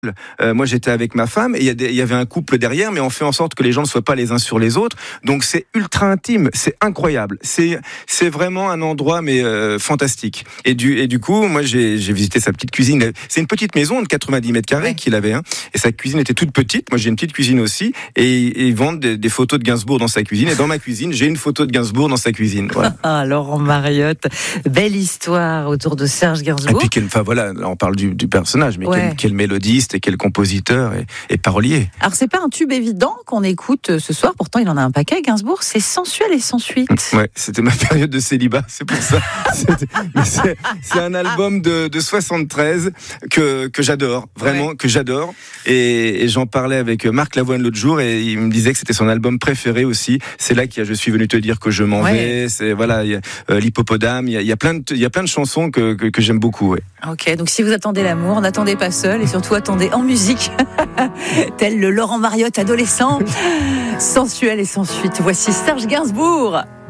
Moi, j'étais avec ma femme et il y avait un couple derrière, mais on fait en sorte que les gens ne soient pas les uns sur les autres. Donc, c'est ultra intime, c'est incroyable. C'est vraiment un endroit mais fantastique. Et du coup, moi, j'ai visité sa petite cuisine. C'est une petite maison de 90 mètres carrés qu'il avait, hein, et sa cuisine était toute petite. Moi, j'ai une petite cuisine aussi, et ils vendent des photos de Gainsbourg dans sa cuisine. Et dans ma cuisine, j'ai une photo de Gainsbourg dans sa cuisine. Voilà. Ah, Laurent Mariotte, belle histoire autour de Serge Gainsbourg. Et puis voilà, là, on parle du personnage, mais quel mélodiste et quel compositeur et parolier. Alors c'est pas un tube évident qu'on écoute ce soir, pourtant il en a un paquet, Gainsbourg, c'est sensuel et sans suite. Ouais, c'était ma période de célibat, c'est pour ça. C'est un album de 73 que j'adore, vraiment que j'adore. Et j'en parlais avec Marc Lavoine l'autre jour et il me disait que c'était son album préféré aussi. C'est là qu'il y a Je suis venu te dire que je m'en vais. C'est voilà, il y a l'hippopotame. Il y a plein de chansons que j'aime beaucoup. Ouais. Ok, donc si vous attendez l'amour, n'attendez pas seul et surtout attendez en musique, tel le Laurent Mariotte adolescent, sensuel et sans suite. Voici Serge Gainsbourg.